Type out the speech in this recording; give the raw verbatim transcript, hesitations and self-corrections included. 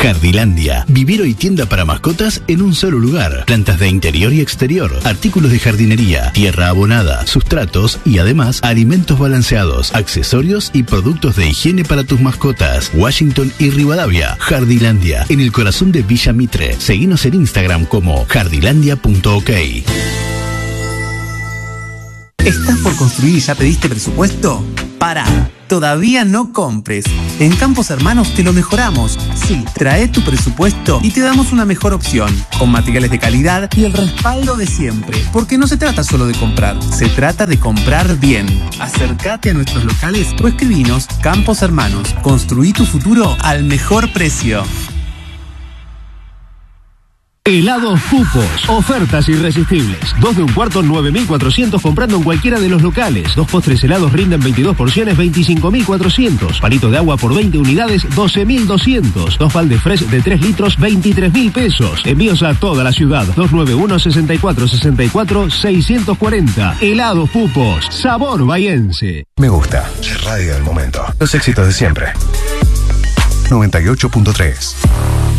Jardilandia, vivero y tienda para mascotas en un solo lugar. Plantas de interior y exterior, artículos de jardinería, tierra abonada, sustratos y además alimentos balanceados, accesorios y productos de higiene para tus mascotas. Washington y Rivadavia. Jardilandia, en el corazón de Villa Mitre. Seguinos en Instagram como jardilandia punto ok. ¿Estás por construir y ya pediste presupuesto? Pará, todavía no compres. En Campos Hermanos te lo mejoramos. Sí, trae tu presupuesto y te damos una mejor opción, con materiales de calidad y el respaldo de siempre. Porque no se trata solo de comprar, se trata de comprar bien. Acércate a nuestros locales o escribinos. Campos Hermanos, construí tu futuro al mejor precio. Helados Pupos, ofertas irresistibles. Dos de un cuarto, nueve mil cuatrocientos comprando en cualquiera de los locales. Dos postres helados rinden veintidós porciones, veinticinco mil cuatrocientos. Palito de agua por veinte unidades, doce mil doscientos. Dos baldes fresh de tres litros, veintitrés mil pesos. Envíos a toda la ciudad. dos nueve uno, sesenta y cuatro sesenta y cuatro, seiscientos cuarenta. Helados Pupos, sabor bahiense. Me gusta. La radio del momento. Los éxitos de siempre. noventa y ocho punto tres.